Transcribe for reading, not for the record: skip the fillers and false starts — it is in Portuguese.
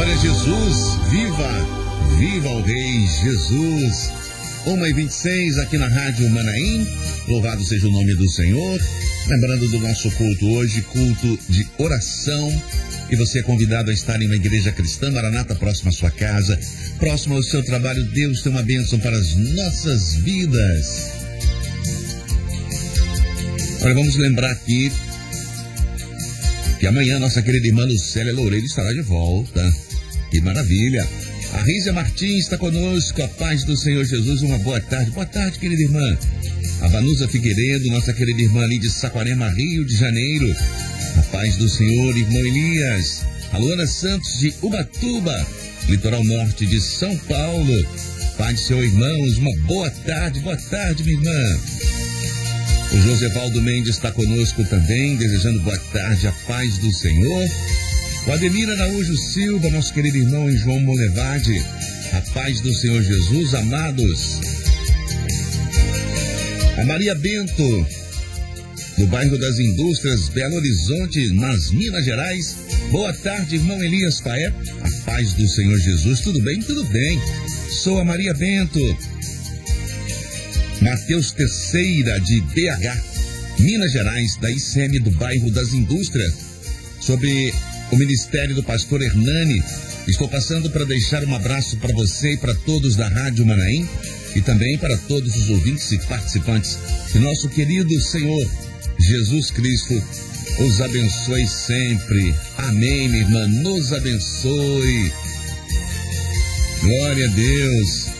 Glória a Jesus, viva o Rei Jesus. 1h26 aqui na Rádio Manaim, louvado seja o nome do Senhor. Lembrando do nosso culto hoje, culto de oração. E você é convidado a estar em uma igreja cristã, Maranata, próximo à sua casa, próximo ao seu trabalho. Deus tem uma bênção para as nossas vidas. Olha, vamos lembrar aqui que amanhã nossa querida irmã Lucélia Loureiro estará de volta. Que maravilha! A Rízia Martins está conosco, a paz do Senhor Jesus, uma boa tarde. Boa tarde, querida irmã. A Vanusa Figueiredo, nossa querida irmã ali de Saquarema, Rio de Janeiro. A paz do Senhor, irmão Elias. A Luana Santos de Ubatuba, litoral norte de São Paulo. Paz do Senhor, irmãos, uma boa tarde, minha irmã. O Josevaldo Mendes está conosco também, desejando boa tarde, a paz do Senhor. O Ademir Araújo Silva, nosso querido irmão em João Monlevade, a paz do Senhor Jesus, amados. A Maria Bento, no bairro das Indústrias, Belo Horizonte, nas Minas Gerais. Boa tarde, irmão Elias Paé, a paz do Senhor Jesus. Tudo bem? Tudo bem. Sou a Maria Bento. Mateus Terceira, de BH, Minas Gerais, da ICM do bairro das Indústrias, sobre o ministério do pastor Hernani. Estou passando para deixar um abraço para você e para todos da Rádio Manaim e também para todos os ouvintes e participantes. Que nosso querido Senhor Jesus Cristo os abençoe sempre. Amém, minha irmã, nos abençoe. Glória a Deus.